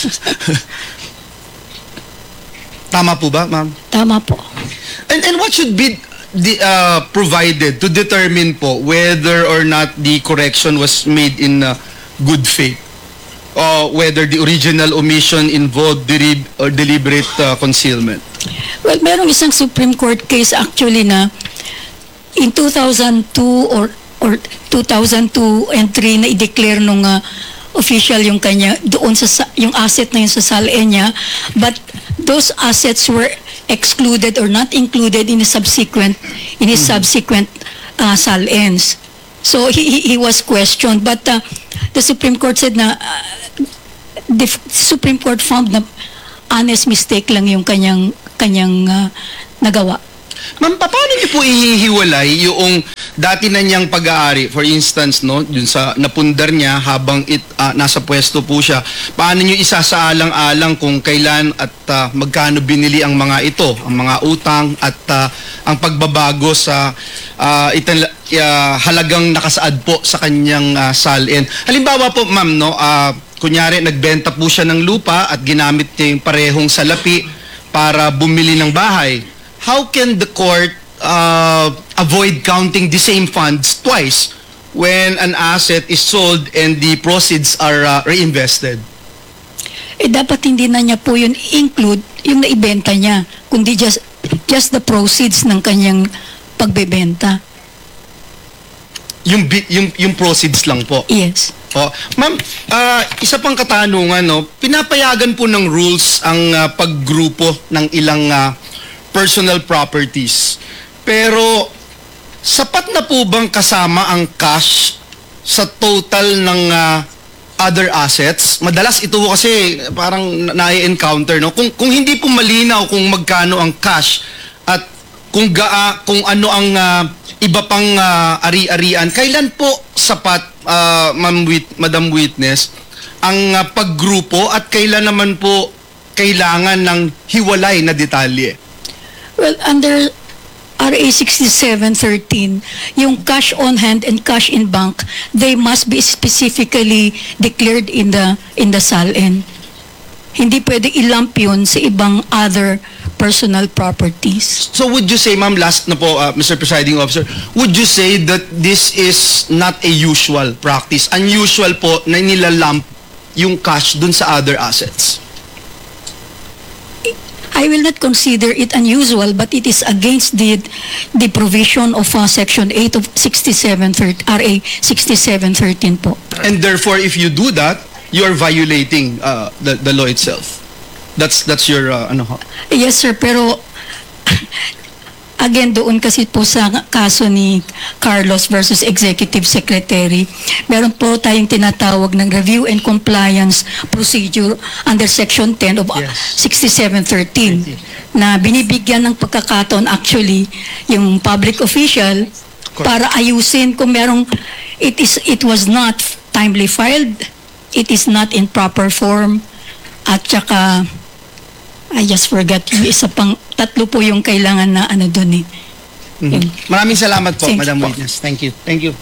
Tama po ba, ma'am? Tama po. And and what should be the uh, provided to determine po whether or not the correction was made in uh, good faith, or whether the original omission involved deli- or deliberate uh, concealment? Well, merong isang Supreme Court case actually na in two thousand two or or two thousand two and three na i-declare nung uh, official yung kanya doon sa sa- yung asset na yun sa S A L N niya, but those assets were excluded or not included in the subsequent in his subsequent uh, S A L Ns. So he, he, he was questioned, but uh, the Supreme Court said na uh, the f- Supreme Court found na honest mistake lang yung kanyang kanyang uh, nagawa. Ma'am, pa- paano niyo po ihihiwalay yung dati na niyang pag-aari, for instance, no, dun sa napundar niya habang it, ah, nasa pwesto po siya, paano niyo isasaalang-alang kung kailan at ah, magkano binili ang mga ito, ang mga utang at ah, ang pagbabago sa ah, itan- ah, halagang nakasaad po sa kanyang ah, salin. Halimbawa po, ma'am, no, ah, kunyari nagbenta po siya ng lupa at ginamit niya yung parehong salapi para bumili ng bahay. How can the court uh, avoid counting the same funds twice when an asset is sold and the proceeds are uh, reinvested? Eh dapat hindi na niya po yun include yung naibenta niya, kundi just just the proceeds ng kanyang pagbebenta. Yung bi- yung yung proceeds lang po. Yes. Oh, ma'am, ah, isa pang katanungan, no, pinapayagan po ng rules ang ah, paggrupo ng ilang ah, personal properties. Pero sapat na po bang kasama ang cash sa total ng ah, other assets? Madalas ito po kasi parang na-encounter, no? Kung kung hindi po malinaw kung magkano ang cash at kung gaa kung ano ang ah, iba pang ah, ari-arian, kailan po sapat, ah, Ma'am Wit- Madam Witness, ang ah, paggrupo at kailan naman po kailangan ng hiwalay na detalye? Well, under R A sixty-seven thirteen, yung cash on hand and cash in bank, they must be specifically declared in the in the S A L N. Hindi pwede ilump yun sa ibang other personal properties. So would you say, ma'am, last na po, uh, Mister Presiding Officer, would you say that this is not a usual practice? Unusual po na nilalump yung cash dun sa other assets? I will not consider it unusual, but it is against the the provision of uh, Section eight of sixty-seven thirteen, R A sixty-seven thirteen po. And therefore, if you do that, you are violating uh, the, the law itself. That's that's your, uh, ano ho? Yes, sir, pero again, doon kasi po sa kaso ni Carlos versus Executive Secretary, meron po tayong tinatawag ng Review and Compliance Procedure under Section ten of Yes. sixty-seven thirteen na binibigyan ng pagkakataon actually yung public official para ayusin kung merong it is it was not timely filed, it is not in proper form, at saka I just forgot yung isa pang tatlo po yung kailangan na ano doon eh. Yun. Maraming salamat po, Thank you Madam po. Witness. Thank you. Thank you.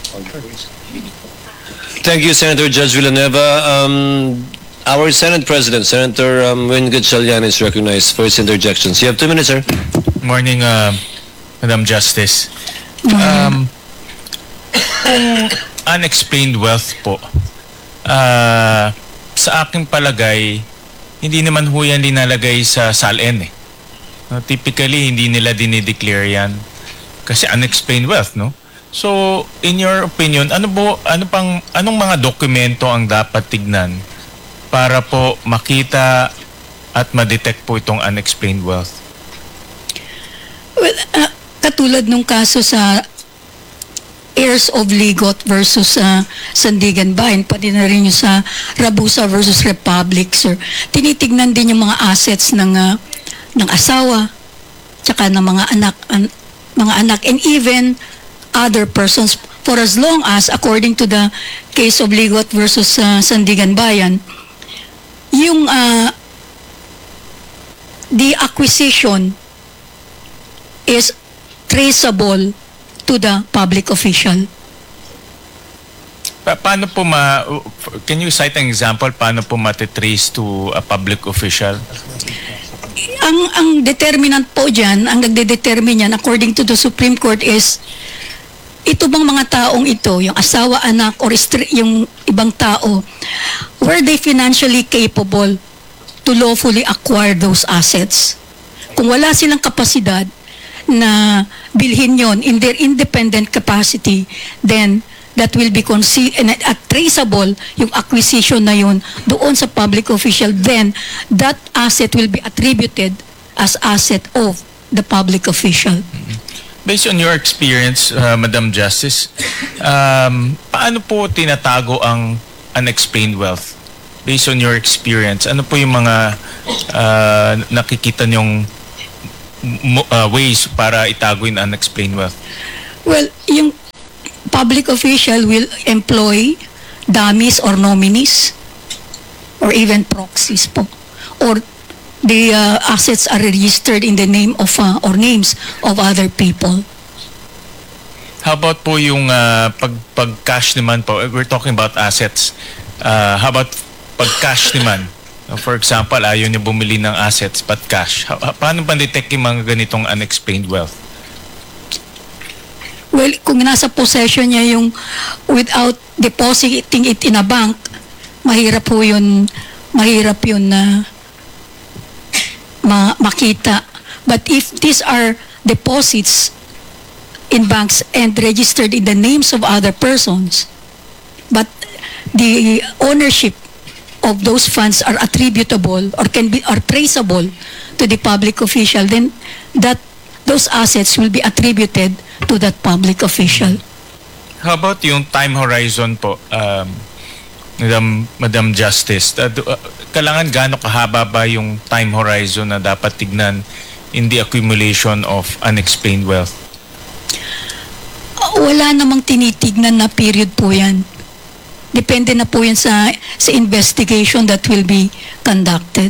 Thank you, Senator Judge Villanueva. Um, our Senate President, Senator um, Win Gatchalian, is recognized for his interjections. You have two minutes, sir. Morning, uh, Madam Justice. Um, kung unexplained wealth po, uh, sa aking palagay, hindi naman ho yan linalagay sa S A L N eh. No, typically, hindi nila dinideclare yan kasi unexplained wealth, no? So, in your opinion, ano po, ano pang, anong mga dokumento ang dapat tignan para po makita at ma-detect po itong unexplained wealth? Well, ah, katulad nung kaso sa heirs of Ligot versus uh, Sandigan Bayan, pati na rin yung sa Rabusa versus Republic, sir. Tinitignan din yung mga assets ng ah, ng asawa, tsaka ng mga anak, an- mga anak, and even other persons, for as long as, according to the case of Ligot versus uh, Sandigan Bayan, yung uh, the acquisition is traceable to the public official. Pa- paano po ma... Can you cite an example paano po matitrace to a public official? Ang ang determinant po dyan, ang nagde-determine yan, according to the Supreme Court, is ito bang mga taong ito, yung asawa, anak, or istri- yung ibang tao, were they financially capable to lawfully acquire those assets? Kung wala silang kapasidad na bilhin yon in their independent capacity, then that will be conceived and at traceable yung acquisition na yun doon sa public official, then that asset will be attributed as asset of the public official. based on your experience, uh, Madam Justice, um, paano po tinatago ang unexplained wealth? Based on your experience, ano po yung mga uh, nakikita niyong mo- uh, ways para itago yung unexplained wealth? Well, yung public official will employ dummies or nominees or even proxies po. Or the uh, assets are registered in the name of uh, or names of other people. How about po yung uh, pag, pag-cash naman po? We're talking about assets. Uh, how about pag-cash naman? For example, ayaw niyo bumili ng assets but cash. Ha- ha- paano ba detect yung mga ganitong unexplained wealth? Well, kung nasa possession niya yung without depositing it in a bank, mahirap po yun, mahirap yun na ma- makita. But if these are deposits in banks and registered in the names of other persons, but the ownership of those funds are attributable or can be are traceable to the public official, then that those assets will be attributed to that public official. How about yung time horizon po, um, Madam, Madam Justice? Uh, do- uh, kailangan gaano kahaba ba yung time horizon na dapat tignan in the accumulation of unexplained wealth? Uh, Wala namang tinitignan na period po yan. Depende na po yan sa, sa investigation that will be conducted.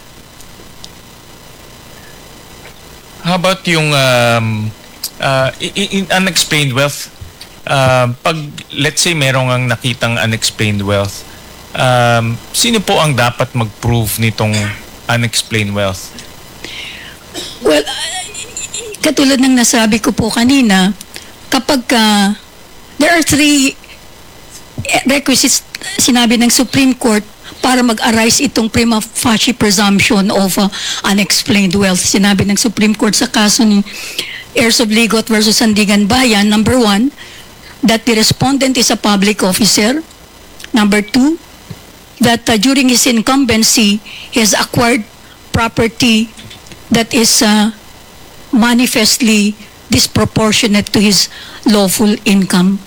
How about yung um, uh, i- i- in unexplained wealth? Uh, pag, let's say, merong ang nakitang unexplained wealth, um, sino po ang dapat mag-prove nitong unexplained wealth? Well, uh, katulad ng nasabi ko po kanina, kapag uh, there are three requisites sinabi ng Supreme Court para mag-arise itong prima facie presumption of uh, unexplained wealth. Sinabi ng Supreme Court sa kaso ni Heirs of Ligot versus Sandigan Bayan, number one, that the respondent is a public officer. Number two, that uh, during his incumbency, he has acquired property that is uh, manifestly disproportionate to his lawful income.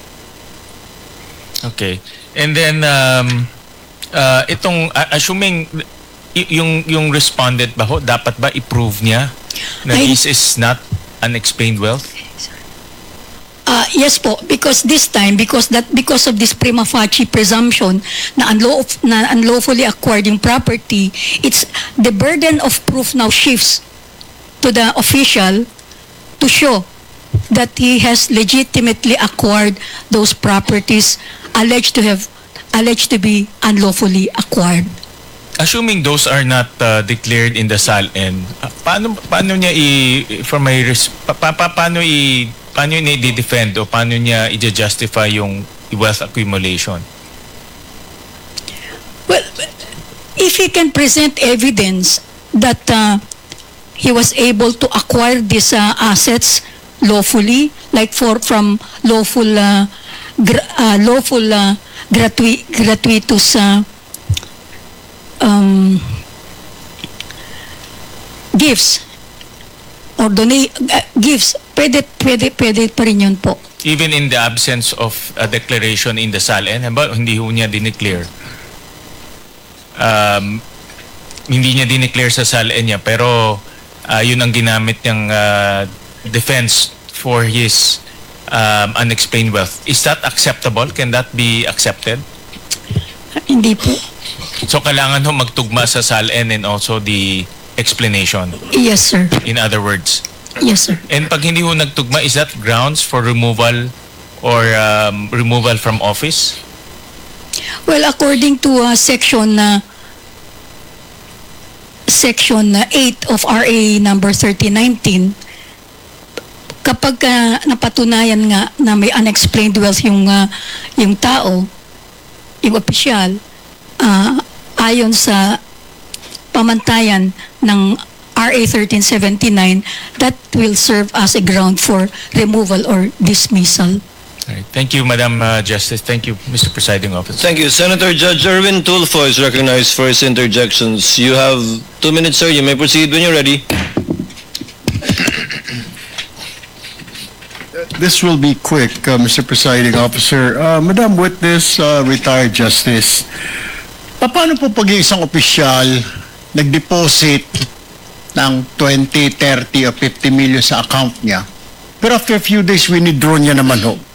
Okay. And then, um, uh, itong, uh, assuming, y- yung, yung respondent ba ho, dapat ba i-prove niya na Ay- this is not unexplained wealth? Uh, yes po, because this time, because that because of this prima facie presumption na, unlaw, na unlawfully acquired yung property, it's the burden of proof now shifts to the official to show that he has legitimately acquired those properties alleged to have alleged to be unlawfully acquired. Assuming those are not uh, declared in the S A L N, uh, paano paano niya i from my res, pa, pa, pa, paano i paano niya i-defend o paano niya i-justify yung wealth accumulation? Well, if he can present evidence that uh, he was able to acquire these uh, assets lawfully, like for from lawful uh, gra- uh, lawful uh, gratui- gratuitous uh, um, gifts or donate uh, gifts, pwede, pwede, pwede pa rin yun po. Even in the absence of a declaration in the S A L N, halimbawa, hindi ho niya dineclare. Um, hindi niya dineclare sa S A L N niya, pero uh, yun ang ginamit niyang uh, defense for his um, unexplained wealth. Is that acceptable? Can that be accepted? Hindi po. So kailangan ho magtugma sa S A L N and also the explanation, Yes, sir. in other words. Yes, sir. And pag hindi ho nagtugma, is that grounds for removal or um, removal from office? Well, according to uh, section uh, section uh, eight of R A number thirty nineteen, kapag uh, napatunayan nga na may unexplained wealth yung uh, yung tao, yung opisyal, uh, ayon sa pamantayan ng R A thirteen seventy-nine, that will serve as a ground for removal or dismissal. All right. Thank you, Madam uh, Justice. Thank you, Mister Presiding Officer. Thank you. Senator Judge Erwin Tulfo is recognized for his interjections. You have two minutes, sir. You may proceed when you're ready. this will be quick, uh, Mister Presiding Officer. Uh, Madam Witness, uh, retired justice. Paano po pag yung isang opisyal nag-deposit ng twenty, thirty, or fifty million sa account niya, pero after a few days, winidraw niya naman ho?